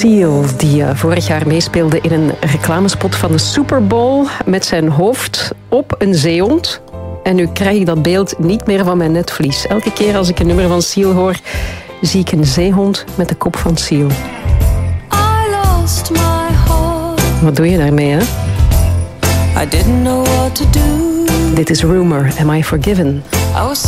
Seal, die vorig jaar meespeelde in een reclamespot van de Super Bowl met zijn hoofd op een zeehond. En nu krijg ik dat beeld niet meer van mijn netvlies. Elke keer als ik een nummer van Seal hoor, zie ik een zeehond met de kop van Seal. Wat doe je daarmee, hè? I didn't know what to do. Dit is Rumor, Am I Forgiven?